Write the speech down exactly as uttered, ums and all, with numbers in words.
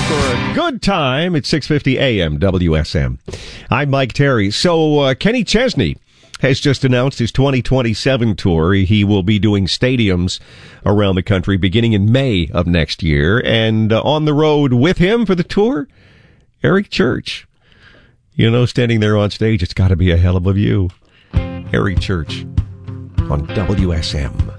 for a good time at six fifty A M W S M. I'm Mike Terry. So uh, Kenny Chesney has just announced his twenty twenty-seven tour. He will be doing stadiums around the country beginning in May of next year. And uh, on the road with him for the tour, Eric Church. You know, standing there on stage, it's got to be a hell of a view. Eric Church on W S M.